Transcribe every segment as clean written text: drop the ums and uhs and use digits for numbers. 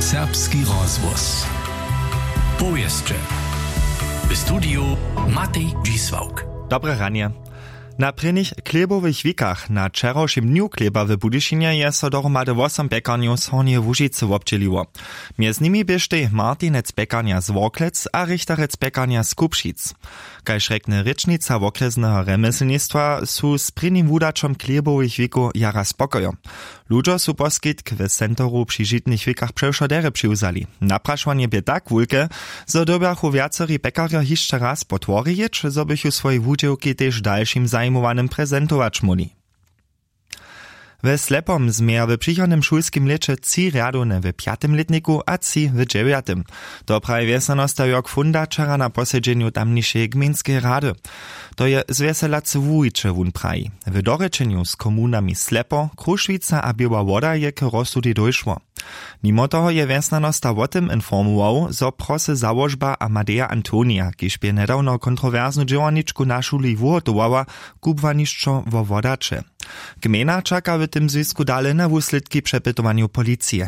Serbski rozvoz. Powieszcze. W studiu Matej Dzisłauk. Dobre ranie. Na prynich klebowych wikach na wczorajszym dniu kleba w Budyšinie je so dohromady 8 pekarniów z Hornie Łužice obdzieliło. Między nimi bieżty Martinec pekarnia z Worklec a Richterec pekarnia z Kupšic. Kaž rekne rečnica okresného remeselnictwa su z prynnym wudaczom klebowych wiku jara spokojo. Ludzie su poskitk w centru przyžitnych wikach przewszodere przyuzali. Napraszanie bie tak wulke, zo dobiachu wiaceri pekarja jeszcze raz potworić, zo bychu swoje wudziewki też dalszym zajmowanym prezentować mogli. We Slepom zmieja w przychodnym szulskim lecie 3 rjadowne w 5. letniku a 3 w 9. To prawie wiesanosta Jörg Funda wczera na posiedzeniu tamniejszej gminskiej rady. To je zweselacy wujcze wun praji. W dorečeniu z komunami Slepo, Krušvica a Biała Woda je k rozsudi dojszło. Mimo toho je wiesanosta o tym informował, zo prosy założba Amadeja Antonia, kiż bie nedawno kontrowersnu działaniczku na szuli wuhotowała kubwaniszczo wo wodacze. Gmina czeka w tym związku dalej na wusledki przepytowaniu policji.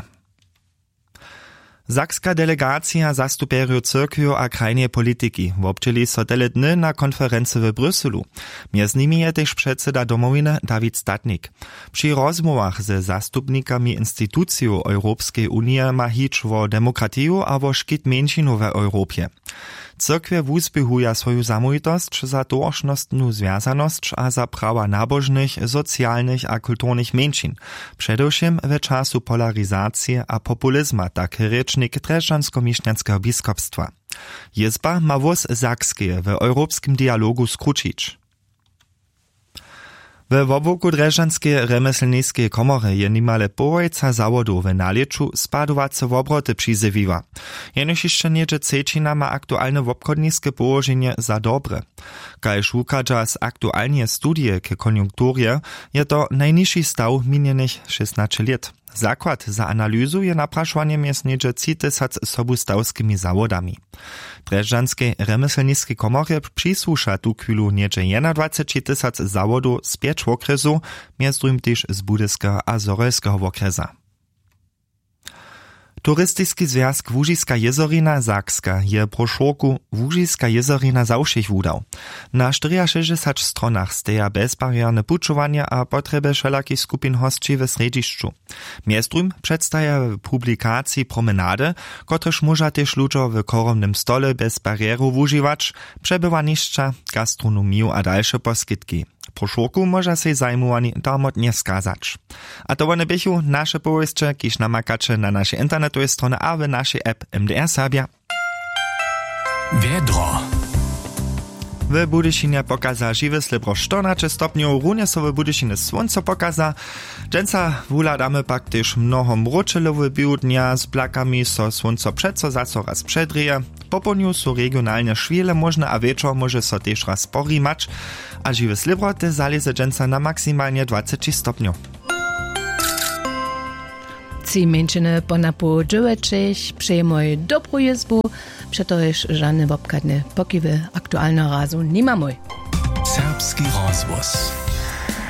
Sakska delegacja zastupierju cyrkwiu a krajnej polityki obdźeli so tele dny na konferencji w Bryselu. Między nimi je też przedseda domowiny Dawid Statnik. Przy rozmowach ze zastupnikami instytucji Europejskiej Unii ma hić o demokratiju a o szkit mniejszinu w Europie. Cyrkwie wuspěhuja swoju zamójitosć za tożnostnu związanosć a za prawa nabożnych, socjalnych a kulturnych mniejszin, przedewším w czasu polaryzacji a populizma, tak rečnik Drzeżdżansko-Mišňanského biskupstwa. Jezba ma wóz Sakskie w europejskim dialogu skrócić. We woboku Drzeżdżanskiej remeselnickiej komory je nimale połojca zawodów w naleczu spadowace obroty przyzywiwa. Jenoż jeszcze niedzie cečina ma aktualne obchodnickie położenie za dobre. Kaž ukaża z aktualnie studie k koniunkturje, je to najniższy staw minionych 16 lat. Zakład za analizu je napraszanie między niedzie 3000 sobustawskimi zawodami. Drzeżdżanskiej remeselnickiej komorze przysłusza tu chwilu niedzie 21 000 zawodów z 5 okresu, między drugim też z Budyskiego a Zorelskiego okresa. Turystyczny związek Łužiska jezorina Sakska je broszurku Łužiska jezorina zawšech wudał. Na 64 stronach steja bezbarierne pučovania a potrebe wszelakich skupin hostči w središću. Między drugim przedstawia w publikacji promenady, kotreż może też ludzie w korownym stole bez barierów używać, przebywaniszcza, gastronomię a dalsze poskitki. Broszurku może się zajmowani darmotnie skazać. A to one bychu nasze powieście, kiż namakacze na naszej internetowej stronie a w naszej app MDR Serbia. Wiedro. W Budyšinie pokaza żywy slibro 14 stopniów, runie so w Budyšinie słońce pokaza. Dżęca wuladamy pak też mnoho mručelowy bił dnia z plakami, so słońce przeco zaco raz przedrije. Po południu są regionalne szwile można, a wieczor może so też raz porimać, a żywy slibro te zależy dżęca na maksymalnie 20 stopniów. Ci mężczyzny ponapu dziewięciech przejmują dobrą jezbu, przetoż żadne obkadne pokiwy aktualnego razu nie mamy. Serbski rozvoz.